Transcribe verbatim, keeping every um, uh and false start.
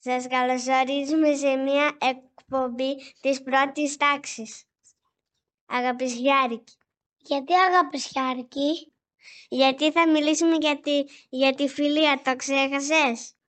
Σας καλωσορίζουμε σε μια εκπομπή της πρώτης τάξης. Αγαπησιάρικη. Γιατί αγαπησιάρικη? Γιατί θα μιλήσουμε για τη, για τη φιλία, το ξέχασες?